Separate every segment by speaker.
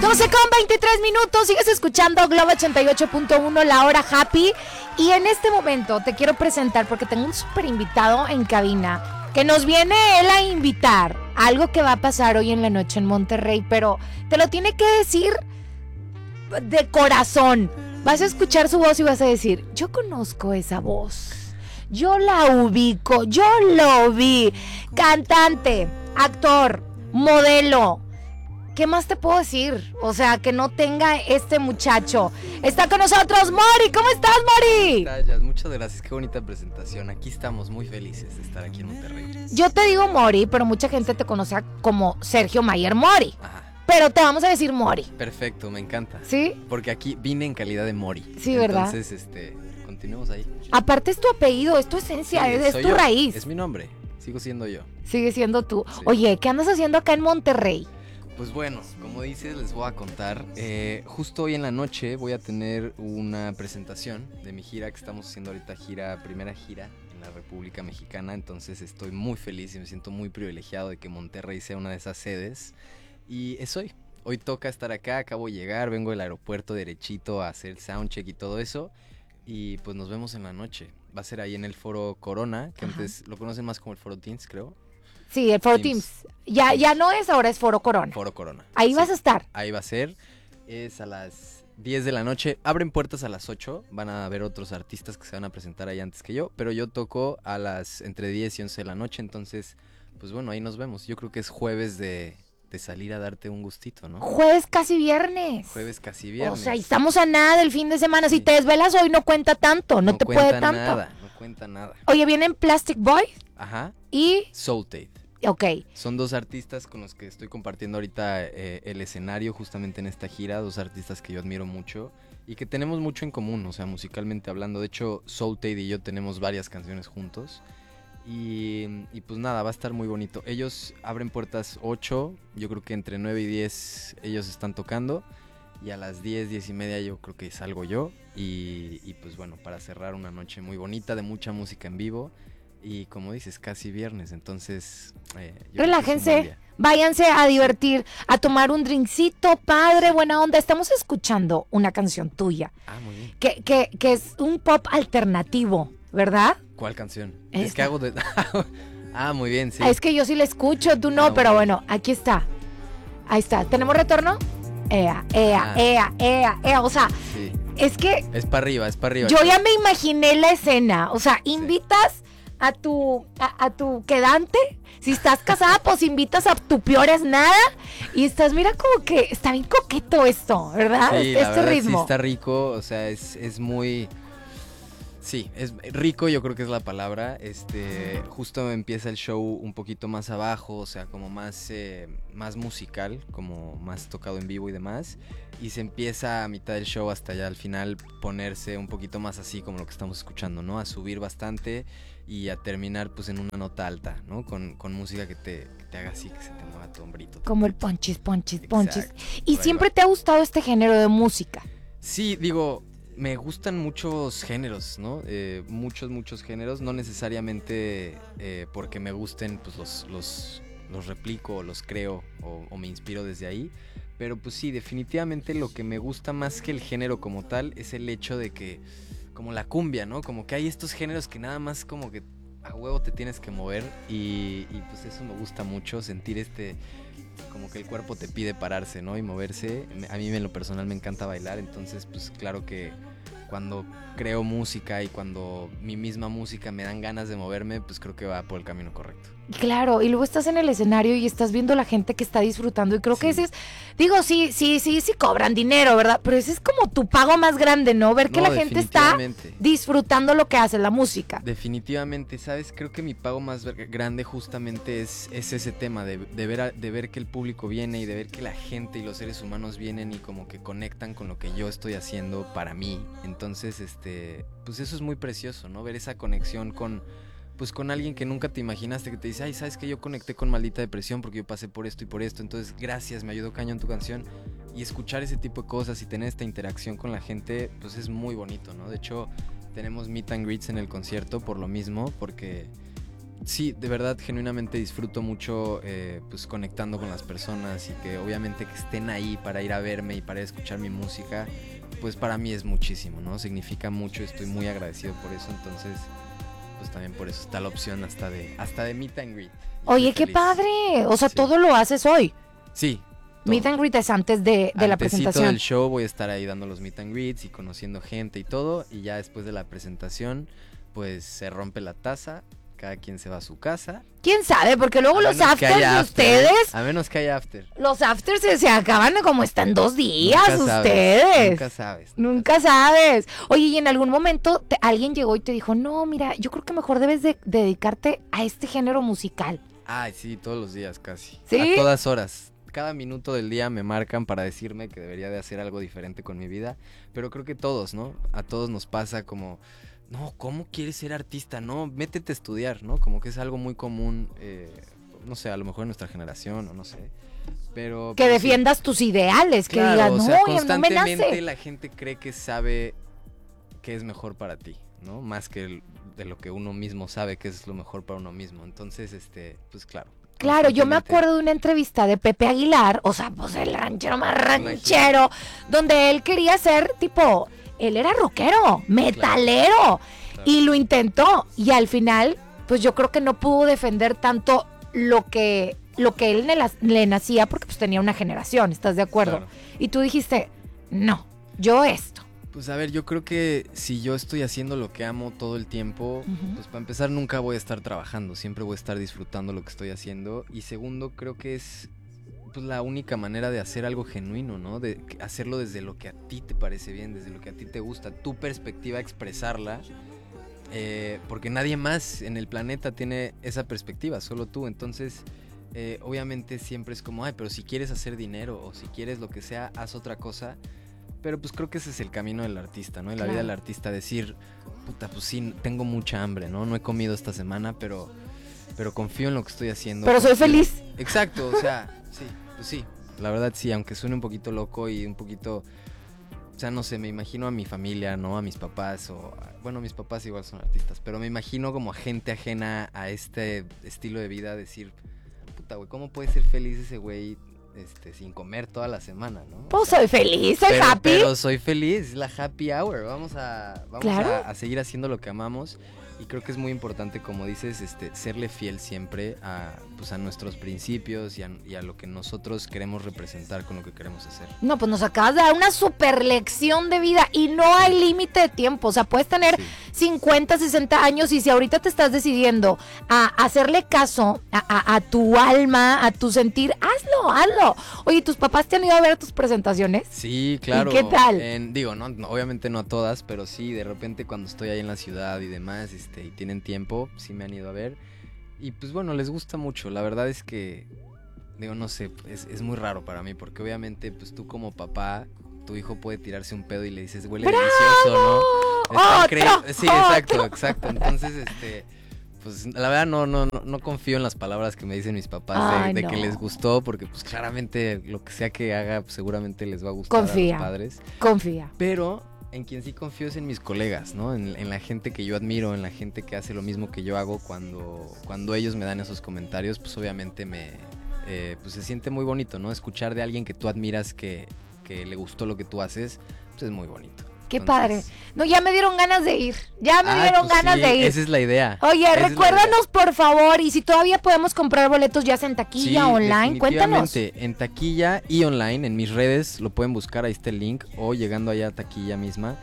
Speaker 1: 12:23, sigues escuchando Globo 88.1, la hora happy. Y en este momento te quiero presentar, porque tengo un súper invitado en cabina, que nos viene él a invitar a algo que va a pasar hoy en la noche en Monterrey, pero te lo tiene que decir de corazón. Vas a escuchar su voz y vas a decir, yo conozco esa voz, yo la ubico, yo lo vi. Cantante, actor, modelo, ¿qué más te puedo decir? O sea, que no tenga este muchacho. Está con nosotros Mori. ¿Cómo estás, Mori?
Speaker 2: Muchas gracias, qué bonita presentación. Aquí estamos muy felices de estar aquí en Monterrey.
Speaker 1: Yo te digo Mori, pero mucha gente te conoce como Sergio Mayer Mori.
Speaker 2: Ajá.
Speaker 1: Pero te vamos a decir Mori.
Speaker 2: Perfecto, me encanta.
Speaker 1: ¿Sí?
Speaker 2: Porque aquí vine en calidad de Mori.
Speaker 1: Sí, ¿verdad?
Speaker 2: Entonces, continuemos ahí.
Speaker 1: Aparte es tu apellido, es tu esencia,
Speaker 2: Sí,
Speaker 1: es tu
Speaker 2: yo.
Speaker 1: raíz.
Speaker 2: Es mi nombre, sigo siendo yo.
Speaker 1: Sigue siendo tú.
Speaker 2: Sí.
Speaker 1: Oye, ¿qué andas haciendo acá en Monterrey?
Speaker 2: Pues bueno, como dices, les voy a contar. Justo hoy en la noche voy a tener una presentación de mi gira que estamos haciendo ahorita, primera gira en la República Mexicana. Entonces estoy muy feliz y me siento muy privilegiado de que Monterrey sea una de esas sedes. Y es hoy. Hoy toca estar acá, acabo de llegar, vengo del aeropuerto derechito a hacer el soundcheck y todo eso. Y pues nos vemos en la noche. Va a ser ahí en el Foro Corona, que antes lo conocen más como el Foro Teams, creo.
Speaker 1: Sí, el Foro Teams. Ya no es, ahora es Foro Corona.
Speaker 2: Foro Corona.
Speaker 1: Ahí
Speaker 2: sí,
Speaker 1: vas a estar.
Speaker 2: Ahí va a ser. Es a las 10 de la noche. Abren puertas a las 8. Van a haber otros artistas que se van a presentar ahí antes que yo. Pero yo toco a las entre 10 y 11 de la noche. Entonces, pues bueno, ahí nos vemos. Yo creo que es jueves de salir a darte un gustito, ¿no?
Speaker 1: Jueves casi viernes.
Speaker 2: Jueves casi viernes.
Speaker 1: O sea, estamos a nada del fin de semana. Sí. Si te desvelas hoy no cuenta tanto, no te puede tanto.
Speaker 2: No cuenta nada.
Speaker 1: Oye, vienen Plastic Boy.
Speaker 2: Ajá.
Speaker 1: Y
Speaker 2: Soul Tate.
Speaker 1: Ok.
Speaker 2: Son dos artistas con los que estoy compartiendo ahorita el escenario justamente en esta gira. Dos artistas que yo admiro mucho y que tenemos mucho en común, o sea, musicalmente hablando. De hecho, Soul Tate y yo tenemos varias canciones juntos. Y pues nada, va a estar muy bonito. Ellos abren puertas 8, yo creo que entre 9 y 10 ellos están tocando. Y a las 10, 10 y media yo creo que salgo yo. Y pues bueno, para cerrar una noche muy bonita de mucha música en vivo. Y como dices, casi viernes, entonces...
Speaker 1: relájense, váyanse a divertir, a tomar un drinkcito, padre, buena onda. Estamos escuchando una canción tuya.
Speaker 2: Ah, muy bien.
Speaker 1: Que es un pop alternativo, ¿verdad?
Speaker 2: ¿Cuál canción?
Speaker 1: Esta.
Speaker 2: Es que hago de... Ah, muy bien, sí.
Speaker 1: Es que yo sí la escucho, tú no, pero bueno, aquí está. Ahí está. ¿Tenemos retorno? Ea. O sea,
Speaker 2: sí.
Speaker 1: Es que...
Speaker 2: Es para arriba.
Speaker 1: Yo ya me imaginé la escena. O sea, invitas a tu quedante. Si estás casada, pues invitas a tu peor es nada. Y estás, mira, como que está bien coqueto esto, ¿verdad?
Speaker 2: Sí, la verdad ritmo. Sí está rico, o sea, es muy... Sí, es rico, yo creo que es la palabra. Justo empieza el show un poquito más abajo, o sea, como más musical, como más tocado en vivo y demás. Y se empieza a mitad del show hasta ya al final ponerse un poquito más así como lo que estamos escuchando, ¿no? A subir bastante y a terminar pues en una nota alta, ¿no? Con música que te haga así, que se te mueva tu hombrito.
Speaker 1: Como el ponchis. ¿Y siempre te ha gustado este género de música?
Speaker 2: Sí, digo... Me gustan muchos géneros, ¿no? Muchos géneros, no necesariamente porque me gusten, pues los replico, o los creo o me inspiro desde ahí. Pero pues sí, definitivamente lo que me gusta más que el género como tal es el hecho de que, como la cumbia, ¿no? Como que hay estos géneros que nada más como que a huevo te tienes que mover y pues eso me gusta mucho, sentir como que el cuerpo te pide pararse, ¿no? Y moverse. A mí en lo personal me encanta bailar, entonces pues claro que cuando creo música y cuando mi misma música me dan ganas de moverme, pues creo que va por el camino correcto.
Speaker 1: Claro, y luego estás en el escenario y estás viendo la gente que está disfrutando y creo que ese es, digo, sí cobran dinero, ¿verdad? Pero ese es como tu pago más grande, ¿no? Ver que la gente está disfrutando lo que hace, la música.
Speaker 2: Definitivamente, ¿sabes? Creo que mi pago más grande justamente es ese tema de ver que el público viene y de ver que la gente y los seres humanos vienen y como que conectan con lo que yo estoy haciendo para mí. Entonces, pues eso es muy precioso, ¿no? Ver esa conexión con alguien que nunca te imaginaste, que te dice, ay, ¿sabes qué? Yo conecté con Maldita Depresión porque yo pasé por esto y por esto, entonces gracias, me ayudó cañón tu canción. Y escuchar ese tipo de cosas y tener esta interacción con la gente, pues es muy bonito, ¿no? De hecho, tenemos meet and greets en el concierto por lo mismo, porque sí, de verdad, genuinamente disfruto mucho pues conectando con las personas y que obviamente que estén ahí para ir a verme y para escuchar mi música, pues para mí es muchísimo, ¿no? Significa mucho, estoy muy agradecido por eso, entonces pues también por eso está la opción hasta de meet and greet.
Speaker 1: Oye, qué padre, o sea, sí. Todo lo haces hoy.
Speaker 2: Sí.
Speaker 1: Todo. Meet and greet es antes de la presentación.
Speaker 2: Del show voy a estar ahí dando los meet and greets y conociendo gente y todo, y ya después de la presentación pues se rompe la taza, cada quien se va a su casa. ¿Quién sabe? Porque luego los afters de ustedes... A menos que haya after. Los afters se acaban como están 2 días ustedes. Nunca sabes. Oye, y en algún momento alguien llegó y te dijo, no, mira, yo creo que mejor debes de dedicarte a este género musical. Ay, sí, todos los días casi. ¿Sí? A todas horas. Cada minuto del día me marcan para decirme que debería de hacer algo diferente con mi vida. Pero creo que todos, ¿no? A todos nos pasa como... No, ¿cómo quieres ser artista? No, métete a estudiar, ¿no? Como que es algo muy común, no sé, a lo mejor en nuestra generación, o no sé. Pero que defiendas tus ideales, que digas, no, o sea, constantemente la gente cree que sabe qué es mejor para ti, ¿no? Más que de lo que uno mismo sabe que es lo mejor para uno mismo. Entonces, pues claro. Claro, yo me acuerdo de una entrevista de Pepe Aguilar, o sea, pues el ranchero más ranchero, donde él quería ser tipo... Él era rockero, metalero, claro. Y lo intentó y al final, pues yo creo que no pudo defender tanto lo que él le nacía porque pues tenía una generación, ¿estás de acuerdo? Claro. Y tú dijiste, no, yo esto. Pues a ver, yo creo que si yo estoy haciendo lo que amo todo el tiempo, pues para empezar nunca voy a estar trabajando, siempre voy a estar disfrutando lo que estoy haciendo y segundo creo que es... pues la única manera de hacer algo genuino, ¿no? De hacerlo desde lo que a ti te parece bien, desde lo que a ti te gusta, tu perspectiva, expresarla, porque nadie más en el planeta tiene esa perspectiva, solo tú. Entonces, obviamente siempre es como, ay, pero si quieres hacer dinero o si quieres lo que sea, haz otra cosa. Pero pues creo que ese es el camino del artista, ¿no? En la vida del artista, decir, puta, pues sí, tengo mucha hambre, ¿no? No he comido esta semana, pero confío en lo que estoy haciendo. Pero soy feliz. Exacto, o sea, sí. Pues sí, la verdad sí, aunque suene un poquito loco y un poquito, o sea, no sé, me imagino a mi familia, ¿no? A mis papás bueno, mis papás igual son artistas, pero me imagino como a gente ajena a este estilo de vida decir, puta, güey, ¿cómo puede ser feliz ese güey sin comer toda la semana, ¿no? Pues soy feliz, soy happy. Pero soy feliz, es la happy hour, vamos a seguir haciendo lo que amamos. Y creo que es muy importante, como dices, serle fiel siempre a nuestros principios y a lo que nosotros queremos representar con lo que queremos hacer. No, pues nos acabas de dar una super lección de vida y no hay límite de tiempo. O sea, puedes tener 50, 60 años y si ahorita te estás decidiendo a hacerle caso a tu alma, a tu sentir, hazlo. Oye, ¿tus papás te han ido a ver tus presentaciones? Sí, claro. ¿Y qué tal? No, obviamente no a todas, pero sí, de repente cuando estoy ahí en la ciudad y demás, y tienen tiempo, sí me han ido a ver y pues bueno, les gusta mucho. La verdad es que no sé, es muy raro para mí porque obviamente pues tú como papá, tu hijo puede tirarse un pedo y le dices, huele delicioso, ¿no? Está increíble. Sí, exacto. Entonces, pues la verdad no confío en las palabras que me dicen mis papás de que les gustó, porque pues claramente lo que sea que haga pues, seguramente les va a gustar a los padres. Confía. Pero en quien sí confío es en mis colegas, ¿no? En la gente que yo admiro, en la gente que hace lo mismo que yo hago. Cuando ellos me dan esos comentarios, pues obviamente pues se siente muy bonito, ¿no? Escuchar de alguien que tú admiras que le gustó lo que tú haces, pues es muy bonito. Qué padre. No, ya me dieron ganas de ir. Esa es la idea. Oye, recuérdanos por favor, y si todavía podemos comprar boletos ya sea en taquilla, online, cuéntanos. En taquilla y online, en mis redes lo pueden buscar, ahí está el link, o llegando allá a taquilla misma.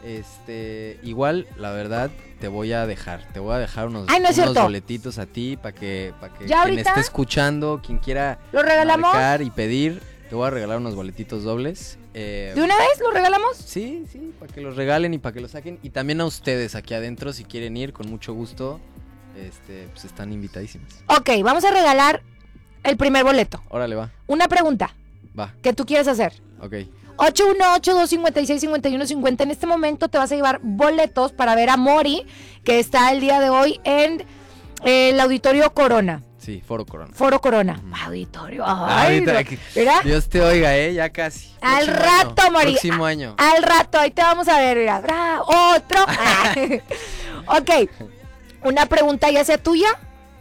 Speaker 2: Igual, la verdad, te voy a dejar unos boletitos a ti para que quien esté escuchando, quien quiera marcar y pedir, te voy a regalar unos boletitos dobles. ¿De una vez los regalamos? Sí, para que los regalen y para que los saquen. Y también a ustedes aquí adentro, si quieren ir, con mucho gusto, pues están invitadísimos. Ok, vamos a regalar el primer boleto. Órale, va. Una pregunta. Va. ¿Qué tú quieres hacer? Ok. 818-256-5150. En este momento te vas a llevar boletos para ver a Mori, que está el día de hoy en el Auditorio Corona. Sí, Foro Corona. Auditorio. Ay, mira. Dios te oiga, ya casi. Al rato, Mori. Próximo año. Al rato, ahí te vamos a ver, mira. Otro. Ok. Una pregunta ya sea tuya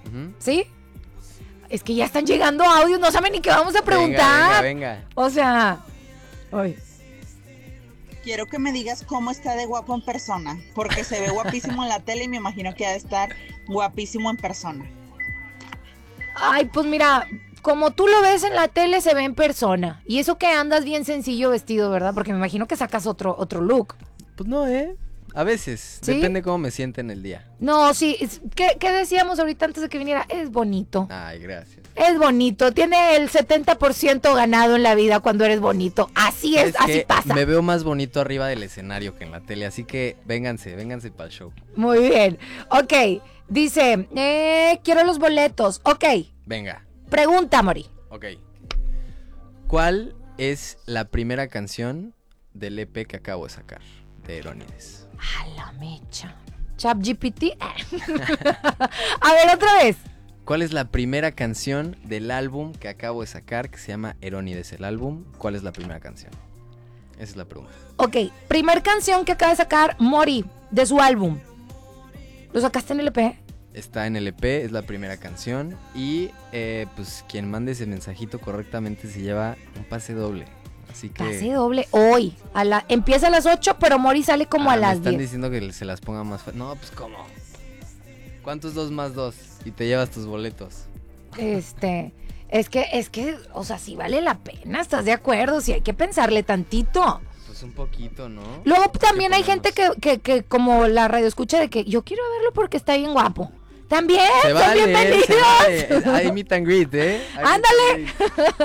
Speaker 2: Ujú.
Speaker 1: ¿Sí? Es que ya están llegando audios, no saben ni qué vamos a preguntar.
Speaker 2: Venga.
Speaker 1: O sea, ay.
Speaker 3: Quiero que me digas cómo está de guapo en persona, porque se ve guapísimo en la tele y me imagino que ha de estar guapísimo en persona.
Speaker 1: Ay, pues mira, como tú lo ves en la tele, se ve en persona. Y eso que andas bien sencillo vestido, ¿verdad? Porque me imagino que sacas otro look.
Speaker 2: Pues no, a veces,
Speaker 1: ¿Sí?
Speaker 2: depende cómo me siente en el día.
Speaker 1: No, sí, ¿qué decíamos ahorita antes de que viniera? Es bonito.
Speaker 2: Ay, gracias.
Speaker 1: Es bonito, tiene el 70% ganado en la vida cuando eres bonito. Así es, así
Speaker 2: que
Speaker 1: pasa.
Speaker 2: me veo más bonito arriba del escenario que en la tele, así que vénganse para el show.
Speaker 1: Muy bien. Ok, dice, quiero los boletos. Ok,
Speaker 2: Venga,
Speaker 1: pregunta, Mori.
Speaker 2: ok. ¿Cuál es la primera canción del EP que acabo de sacar de Erónides?
Speaker 1: A la mecha. ChatGPT. A ver, otra vez.
Speaker 2: ¿Cuál es la primera canción del álbum que acabo de sacar que se llama Erónides el álbum? ¿Cuál es la primera canción? Esa es la pregunta.
Speaker 1: Ok, primer canción que acaba de sacar Mori de su álbum. ¿Lo sacaste en el EP?
Speaker 2: Está en el EP, es la primera canción. Y pues quien mande ese mensajito correctamente se lleva un pase doble. Así que...
Speaker 1: Pase doble hoy. Empieza a las 8, pero Mori sale como a
Speaker 2: me
Speaker 1: las
Speaker 2: están
Speaker 1: 10.
Speaker 2: diciendo que se las ponga más fácil. No, pues ¿cómo? ¿Cuántos 2 más 2? Y te llevas tus boletos.
Speaker 1: Es que, o sea, sí vale la pena, ¿estás de acuerdo? Sí hay que pensarle tantito.
Speaker 2: Pues un poquito, ¿no?
Speaker 1: Luego también
Speaker 2: ¿Qué
Speaker 1: hay gente
Speaker 2: ponemos?
Speaker 1: que como la radio escucha de que yo quiero verlo porque está bien guapo. También,
Speaker 2: Se
Speaker 1: son
Speaker 2: vale,
Speaker 1: bienvenidos.
Speaker 2: se vale. Hay meet and greet, ¿eh? Hay
Speaker 1: Ándale.
Speaker 2: meet and greet.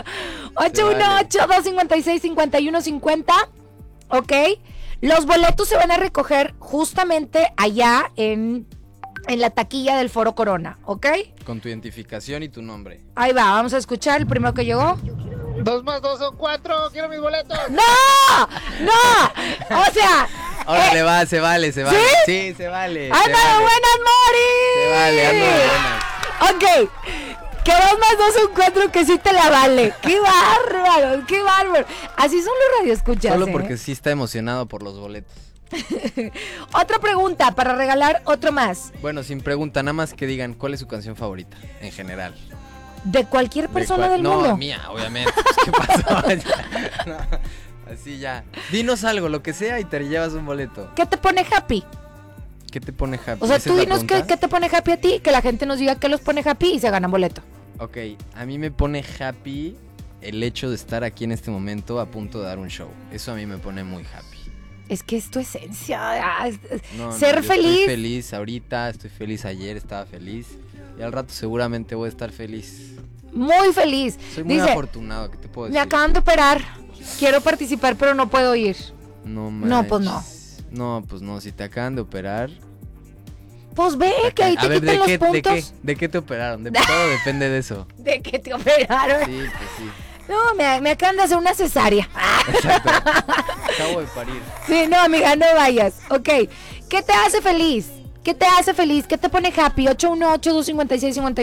Speaker 1: 818-256-5150. Ok. Los boletos se van a recoger justamente allá en la taquilla del Foro Corona, ¿ok?
Speaker 2: Con tu identificación y tu nombre.
Speaker 1: Ahí va, vamos a escuchar el primero que llegó.
Speaker 4: 2 más 2 son 4, quiero mis boletos.
Speaker 1: ¡No! ¡No! O sea,
Speaker 2: Órale, va, se vale. Sí, se vale.
Speaker 1: ¡anda
Speaker 2: se
Speaker 1: de
Speaker 2: vale.
Speaker 1: buenas, Mori!
Speaker 2: Se vale, ando de buenas.
Speaker 1: Ok, que 2 más 2 son 4, que sí te la vale. ¡Qué bárbaro! ¡Qué bárbaro! Así son los radioescuchas.
Speaker 2: Solo porque sí está emocionado por los boletos.
Speaker 1: Otra pregunta para regalar otro más.
Speaker 2: Bueno, sin pregunta, nada más que digan cuál es su canción favorita, en general.
Speaker 1: De cualquier persona del
Speaker 2: no,
Speaker 1: mundo.
Speaker 2: mía, obviamente. Pues, ¿qué pasó? No, así ya. Dinos algo, lo que sea, y te llevas un boleto.
Speaker 1: ¿Qué te pone happy?
Speaker 2: ¿Qué te pone happy?
Speaker 1: O sea,
Speaker 2: ¿Esa
Speaker 1: tú
Speaker 2: es la
Speaker 1: dinos qué
Speaker 2: pregunta?
Speaker 1: te pone happy a ti, que la gente nos diga qué los pone happy y se ganan boleto.
Speaker 2: Ok, a mí me pone happy el hecho de estar aquí en este momento a punto de dar un show. Eso a mí me pone muy happy.
Speaker 1: Es que es tu esencia.
Speaker 2: No,
Speaker 1: Ser
Speaker 2: yo
Speaker 1: feliz.
Speaker 2: Estoy feliz ahorita, estoy feliz ayer, estaba feliz. Y al rato seguramente voy a estar feliz.
Speaker 1: Muy feliz.
Speaker 2: Soy muy
Speaker 1: Dice,
Speaker 2: afortunado, ¿qué te puedo
Speaker 1: me
Speaker 2: decir?
Speaker 1: acaban de operar. Quiero participar, pero no puedo ir.
Speaker 2: No,
Speaker 1: No, pues no.
Speaker 2: No, pues no, si te acaban de operar...
Speaker 1: Pues ve, que ahí te
Speaker 2: A ver,
Speaker 1: quitan los puntos.
Speaker 2: ¿de qué te operaron? Todo depende de eso.
Speaker 1: ¿De que te operaron?
Speaker 2: Sí, pues sí.
Speaker 1: No, me acaban de hacer una cesárea.
Speaker 2: Exacto. Acabo de parir.
Speaker 1: Sí, no, amiga, no vayas. Ok. ¿Qué te hace feliz? ¿Qué te hace feliz? ¿Qué te pone happy? 818-256-51.